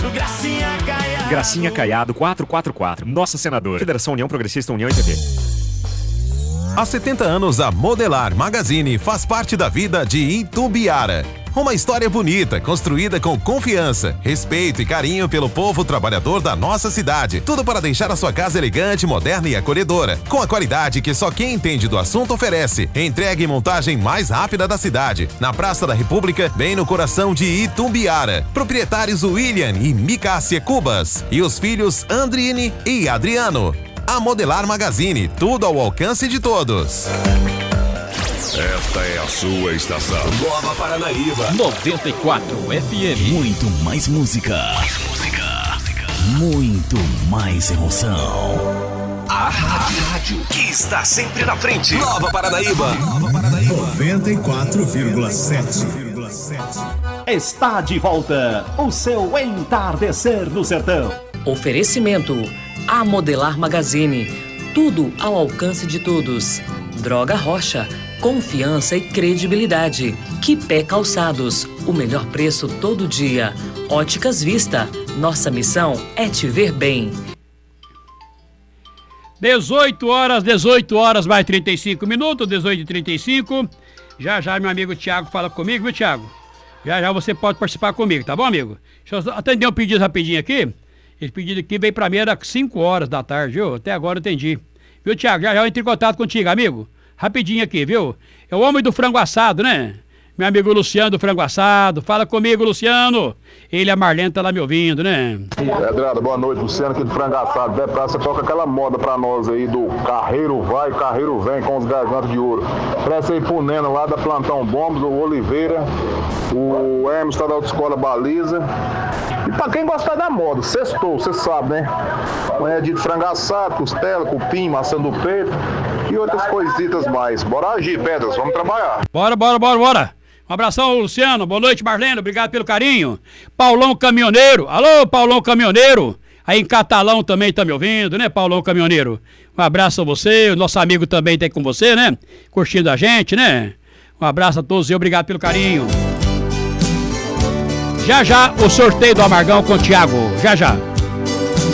Gracinha Caiado 444, nossa senadora. Federação União Progressista União EPP. Há 70 anos, a Modelar Magazine faz parte da vida de Itumbiara. Uma história bonita, construída com confiança, respeito e carinho pelo povo trabalhador da nossa cidade. Tudo para deixar a sua casa elegante, moderna e acolhedora. Com a qualidade que só quem entende do assunto oferece. Entrega e montagem mais rápida da cidade. Na Praça da República, bem no coração de Itumbiara. Proprietários William e Micácia Cubas. E os filhos Andrine e Adriano. A Modelar Magazine, tudo ao alcance de todos. Esta é a sua estação. Nova Paranaíba 94 FM. Muito mais música. Muito mais emoção. A rádio que está sempre na frente. Nova Paranaíba 94,7. Está de volta o seu Entardecer no Sertão. Oferecimento A Modelar Magazine, tudo ao alcance de todos. Droga Rocha, confiança e credibilidade. Quipé Calçados, o melhor preço todo dia. Óticas Vista, nossa missão é te ver bem. 18 horas mais 35 minutos, 18h35. Já meu amigo Thiago fala comigo, viu, Thiago? Já você pode participar comigo, tá bom, amigo? Deixa eu atender um pedido rapidinho aqui. Esse pedido aqui veio pra mim era 5 horas da tarde, viu? Até agora eu entendi. Viu, Thiago? Já eu entrei em contato contigo, amigo. Rapidinho aqui, viu? É o homem do frango assado, né? Meu amigo Luciano do frango assado. Fala comigo, Luciano. Ele e a Marlene tá lá me ouvindo, né? Pedrada, boa noite. Luciano aqui do frango assado. Vé Praça, toca aquela moda pra nós aí do Carreiro Vai, Carreiro Vem com os gargantos de ouro. Presta aí pro Nena lá da Plantão Bombos, o Oliveira, o Hermes tá da Autoescola Baliza. E pra quem gostar da moda, sextou, você sabe, né? Manhã de frango assado, costela, cupim, maçã do peito e outras coisitas mais. Bora agir, Pedras, vamos trabalhar. Bora. Um abração, Luciano. Boa noite, Marlene. Obrigado pelo carinho. Paulão Caminhoneiro. Alô, Paulão Caminhoneiro. Aí em Catalão também tá me ouvindo, né, Paulão Caminhoneiro? Um abraço a você. O nosso amigo também tá aí com você, né? Curtindo a gente, né? Um abraço a todos e obrigado pelo carinho. Já o sorteio do Amargão com o Thiago. Já.